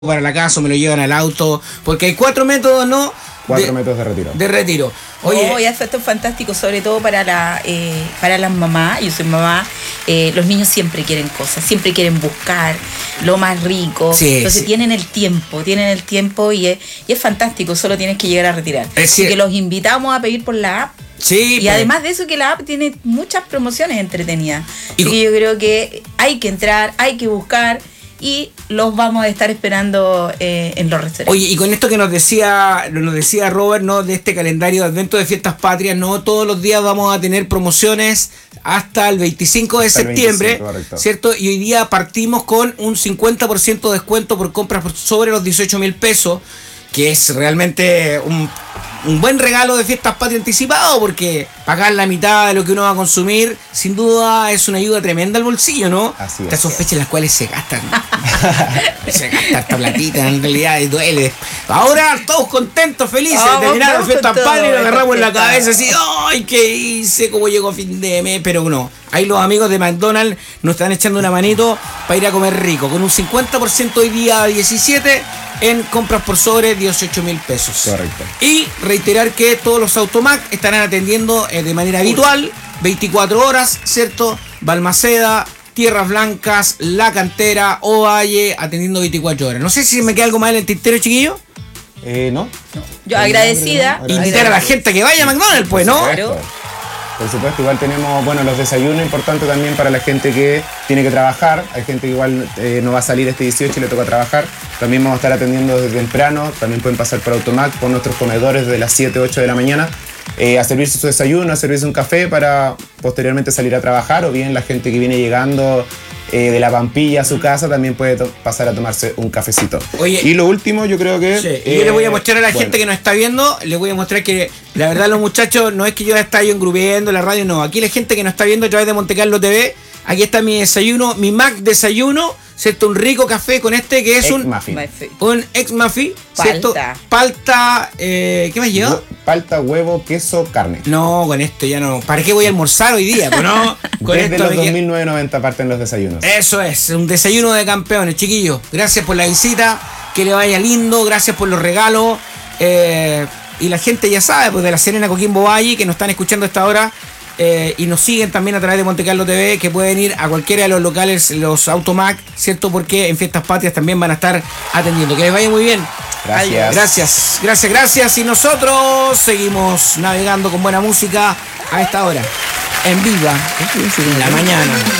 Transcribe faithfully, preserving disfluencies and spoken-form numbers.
para la casa o me lo llevan al auto, porque hay cuatro métodos, ¿no? Cuatro de, métodos de retiro. De retiro. Oye, oh, esto es fantástico, sobre todo para la eh, para las mamás. Yo soy mamá. Eh, los niños siempre quieren cosas, siempre quieren buscar lo más rico. Sí, Entonces sí. tienen el tiempo, tienen el tiempo y es, y es fantástico. Solo tienes que llegar a retirar. Es Así que los invitamos a pedir por la app. Sí, y pues. además de eso, que la app tiene muchas promociones entretenidas. Y Así que yo creo que hay que entrar, hay que buscar. Y los vamos a estar esperando eh, en los restaurantes. Oye, y con esto que nos decía nos decía Robert, ¿no? De este calendario de Advento de Fiestas Patrias, no todos los días vamos a tener promociones hasta el veinticinco de Hasta el septiembre, veinticinco, ¿cierto? Y hoy día partimos con un cincuenta por ciento de descuento por compras por sobre los dieciocho mil pesos, que es realmente un, un buen regalo de Fiestas Patrias anticipado, porque pagar la mitad de lo que uno va a consumir, sin duda es una ayuda tremenda al bolsillo, ¿no? Así es. Estas son fechas en las cuales se gastan. Se gasta esta platita, en realidad, y duele. Ahora todos contentos, felices, Vamos, terminaron vamos Fiestas con todo, Patrias y lo agarramos en la fiesta. cabeza así, ¡ay, qué hice! ¿Cómo llegó fin de mes? Pero no, ahí los amigos de McDonald's nos están echando una manito para ir a comer rico, con un cincuenta por ciento hoy día diecisiete en compras por sobre dieciocho mil pesos. Correcto. Y reiterar que todos los Automac estarán atendiendo eh, de manera habitual, veinticuatro horas, ¿cierto? Balmaceda, Tierras Blancas, La Cantera, Ovalle, atendiendo veinticuatro horas. No sé si me queda algo más en el tintero, chiquillo. Eh, ¿no? Yo agradecida. Agradecida. Invitar a la gente a que vaya a McDonald's, pues, ¿no? Claro. Por supuesto, igual tenemos, bueno, los desayunos importantes también para la gente que tiene que trabajar. Hay gente que igual eh, no va a salir este dieciocho y le toca trabajar. También vamos a estar atendiendo desde temprano. También pueden pasar por Automac, por nuestros comedores desde las siete, ocho de la mañana, eh, a servirse su desayuno, a servirse un café para posteriormente salir a trabajar. O bien la gente que viene llegando eh, de la Pampilla a su casa también puede to- pasar a tomarse un cafecito. Oye, y lo último, yo creo que... Sí, eh, y yo le voy a mostrar a la bueno, gente que nos está viendo, les voy a mostrar que la verdad los muchachos, no es que yo esté yo engrupiendo la radio, no, aquí la gente que nos está viendo a través de Monte Carlo T V, aquí está mi desayuno, mi Mac desayuno, ¿cierto? Un rico café con este que es Egg un muffin. un ex muffin, ¿cierto? Palta. Palta, eh, ¿qué más lleva? Hue- Palta, huevo, queso, carne. No, con esto ya no, ¿para qué voy a almorzar hoy día? Pues no, con Desde esto los me queda- dos mil novecientos noventa parten los desayunos. Eso es, un desayuno de campeones, chiquillos. Gracias por la visita, que le vaya lindo, gracias por los regalos. Eh, y la gente ya sabe, pues de La Serena, Coquimbo Valle, que nos están escuchando a esta hora eh, y nos siguen también a través de Monte Carlo T V, que pueden ir a cualquiera de los locales, los Automac, ¿cierto? Porque en Fiestas Patrias también van a estar atendiendo. Que les vaya muy bien. Gracias. Gracias, gracias, gracias. Y nosotros seguimos navegando con buena música a esta hora, en viva, en la mañana.